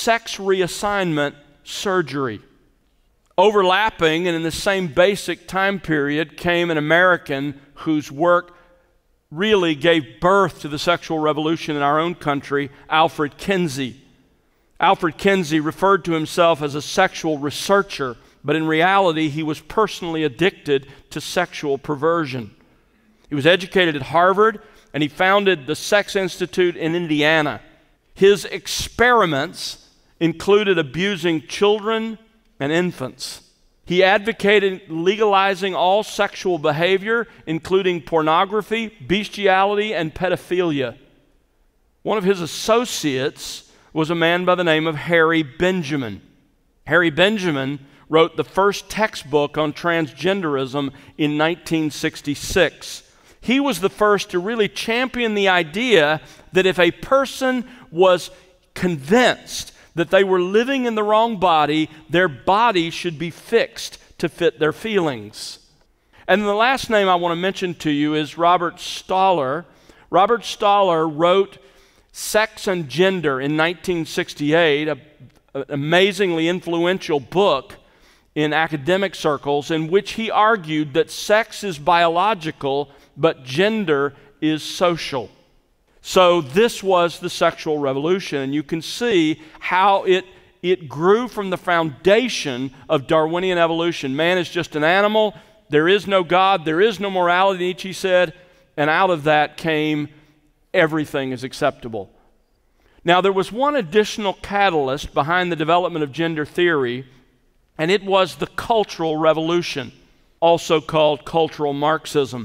sex reassignment surgery. Overlapping and in the same basic time period came an American whose work really gave birth to the sexual revolution in our own country, Alfred Kinsey. Alfred Kinsey referred to himself as a sexual researcher, but in reality he was personally addicted to sexual perversion. He was educated at Harvard, and he founded the Sex Institute in Indiana. His experiments included abusing children and infants. He advocated legalizing all sexual behavior, including pornography, bestiality, and pedophilia. One of his associates was a man by the name of Harry Benjamin. Harry Benjamin wrote the first textbook on transgenderism in 1966. He was the first to really champion the idea that if a person was convinced that they were living in the wrong body, their body should be fixed to fit their feelings. And the last name I want to mention to you is Robert Stoller. Robert Stoller wrote Sex and Gender in 1968, an amazingly influential book in academic circles in which he argued that sex is biological, but gender is social. So this was the sexual revolution, and you can see how it grew from the foundation of Darwinian evolution. Man is just an animal, there is no God, there is no morality, Nietzsche said, and out of that came everything is acceptable. Now there was one additional catalyst behind the development of gender theory, and it was the Cultural Revolution, also called cultural Marxism.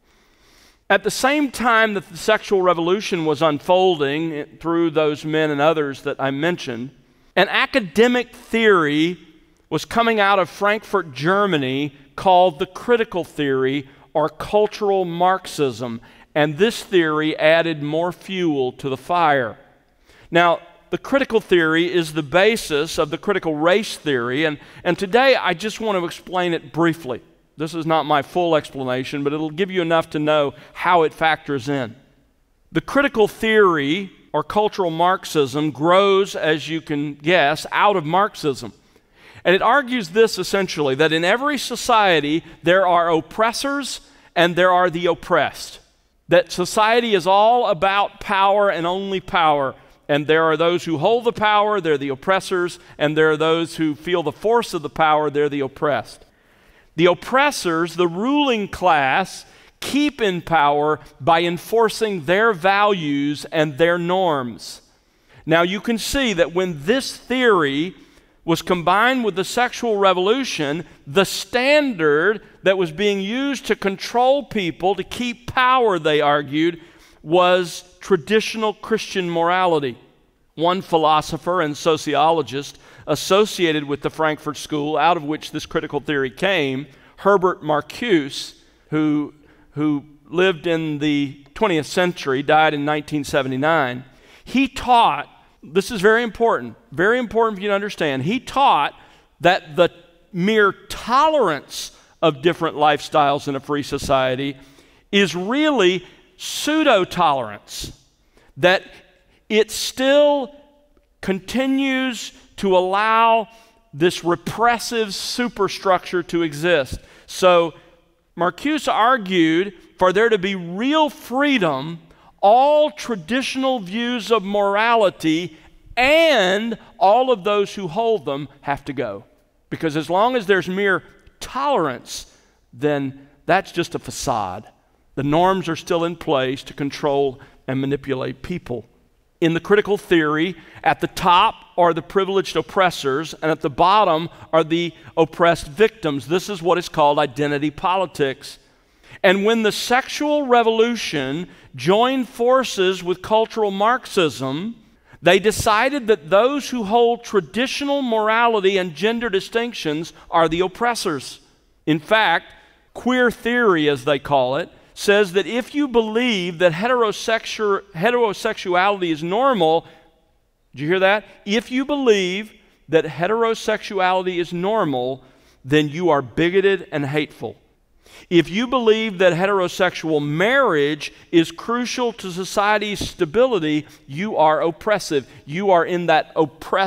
At the same time that the sexual revolution was unfolding through those men and others that I mentioned, an academic theory was coming out of Frankfurt, Germany, called the critical theory or cultural Marxism, and this theory added more fuel to the fire. Now, the critical theory is the basis of the critical race theory, and today I just want to explain it briefly. This is not my full explanation, but it'll give you enough to know how it factors in. The critical theory, or cultural Marxism, grows, as you can guess, out of Marxism. And it argues this essentially, that in every society there are oppressors and there are the oppressed. That society is all about power and only power. And there are those who hold the power, they're the oppressors, and there are those who feel the force of the power, they're the oppressed. The oppressors, the ruling class, keep in power by enforcing their values and their norms. Now you can see that when this theory was combined with the sexual revolution, the standard that was being used to control people, to keep power, they argued, was traditional Christian morality. One philosopher and sociologist associated with the Frankfurt School, out of which this critical theory came, Herbert Marcuse, who lived in the 20th century, died in 1979, he taught, this is very important for you to understand, he taught that the mere tolerance of different lifestyles in a free society is really pseudo-tolerance, that it still continues to allow this repressive superstructure to exist. So Marcuse argued for there to be real freedom, all traditional views of morality and all of those who hold them have to go. Because as long as there's mere tolerance, then that's just a facade. The norms are still in place to control and manipulate people. In the critical theory, at the top are the privileged oppressors, and at the bottom are the oppressed victims. This is what is called identity politics. And when the sexual revolution joined forces with cultural Marxism, they decided that those who hold traditional morality and gender distinctions are the oppressors. In fact, queer theory, as they call it, says that if you believe that heterosexuality is normal, did you hear that? If you believe that heterosexuality is normal, then you are bigoted and hateful. If you believe that heterosexual marriage is crucial to society's stability, you are oppressive. You are in that oppressive